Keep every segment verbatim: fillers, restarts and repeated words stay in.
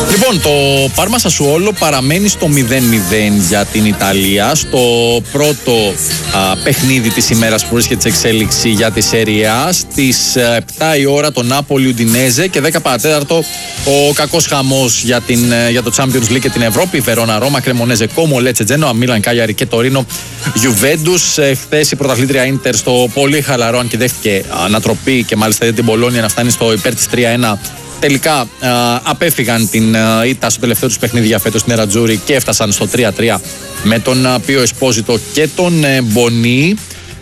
Λοιπόν, το Πάρμα Σασουόλο παραμένει στο μηδέν μηδέν για την Ιταλία. Στο πρώτο α, παιχνίδι της ημέρας που βρίσκεται σε εξέλιξη για τη Serie A. Στις επτά η ώρα το Νάπολι Ουντινέζε και δέκα παρατέταρτο ο κακός χαμός για, την, για το Champions League και την Ευρώπη. Βερόνα Ρώμα, Κρεμονέζε Κόμο, Λέτσε Τζένοα, Μίλαν Κάλιαρη και Τωρίνο Γιουβέντους. Χθες η πρωταθλήτρια Ίντερ στο πολύ χαλαρό, αν και δέχτηκε ανατροπή και μάλιστα για την Μπολόνια να φτάνει στο υπέρ της τρία ένα. Τελικά α, απέφυγαν την ήττα στο τελευταίο τους παιχνίδι για φέτος στην Νερατζούρι και έφτασαν στο τρία τρία με τον Πίο Εσπόζιτο και τον ε, Μπονί.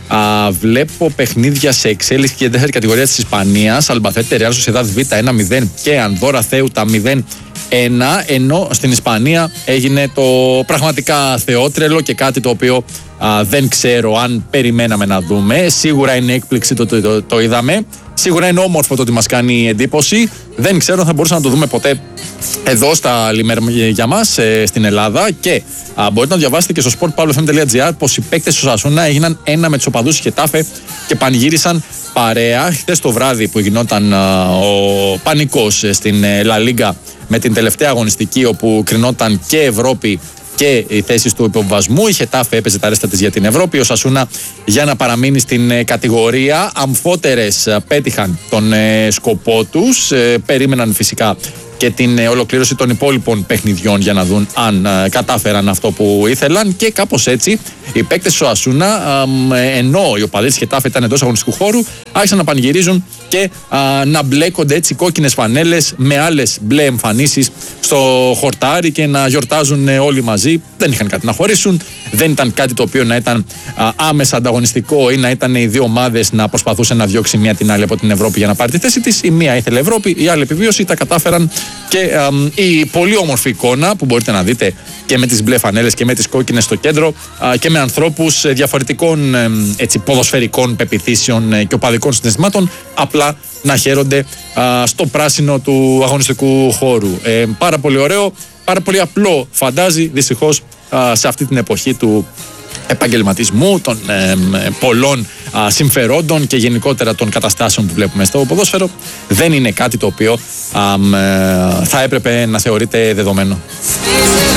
Α, βλέπω παιχνίδια σε εξέλιξη και δεύτερη κατηγορία της Ισπανίας. Αλμπαθέτε Ρεάλ Σοσιεδάδ Β ένα μηδέν και Ανδόρα Θέουτα μηδέν ένα, ενώ στην Ισπανία έγινε το πραγματικά θεότρελο και κάτι το οποίο α, δεν ξέρω αν περιμέναμε να δούμε. Σίγουρα είναι έκπληξη, το, το, το, το είδαμε. Σίγουρα είναι όμορφο το ότι μας κάνει εντύπωση. Δεν ξέρω αν θα μπορούσαμε να το δούμε ποτέ εδώ στα Λιμέρ για μας ε, στην Ελλάδα. Και α, μπορείτε να διαβάσετε και στο sportpavlofm.gr πως οι παίκτες του Σασούνα έγιναν ένα με τους οπαδούς της Χετάφε και πανηγύρισαν παρέα. Χθες το βράδυ που γινόταν α, ο πανικός στην Λα Λίγκα με την τελευταία αγωνιστική, όπου κρινόταν και Ευρώπη και οι θέσεις του υποβασμού. Η Χετάφε έπαιζε τα ρέστα της για την Ευρώπη. Ο Σασούνα για να παραμείνει στην ε, κατηγορία. Αμφότερες ε, πέτυχαν τον ε, σκοπό τους. Ε, περίμεναν φυσικά και την ε, ολοκλήρωση των υπόλοιπων παιχνιδιών για να δουν αν ε, κατάφεραν αυτό που ήθελαν. Και κάπως έτσι οι παίκτες του Σασούνα, ε, ενώ οι οπαδοί της Χετάφε ήταν εντός αγωνιστικού χώρου, άρχισαν να πανηγυρίζουν και α, να μπλέκονται έτσι κόκκινες φανέλες με άλλες μπλε εμφανίσεις στο χορτάρι και να γιορτάζουν όλοι μαζί. Δεν είχαν κάτι να χωρίσουν, δεν ήταν κάτι το οποίο να ήταν α, άμεσα ανταγωνιστικό ή να ήταν οι δύο ομάδες να προσπαθούσαν να διώξει μία την άλλη από την Ευρώπη για να πάρει τη θέση της. Η μία ήθελε Ευρώπη, η άλλη επιβίωση, τα κατάφεραν. Και α, η πολύ όμορφη εικόνα που μπορείτε να δείτε και με τις μπλε φανέλες και με τις κόκκινες στο κέντρο α, και με ανθρώπους διαφορετικών έτσι, ποδοσφαιρικών πεποιθήσεων και οπαδικών συναισθημάτων, απλά να χαίρονται α, στο πράσινο του αγωνιστικού χώρου. Ε, πάρα πολύ ωραίο, πάρα πολύ απλό φαντάζει δυστυχώς α, σε αυτή την εποχή του επαγγελματισμού, των ε, πολλών α, συμφερόντων και γενικότερα των καταστάσεων που βλέπουμε στο ποδόσφαιρο. Δεν είναι κάτι το οποίο α, ε, θα έπρεπε να θεωρείται δεδομένο.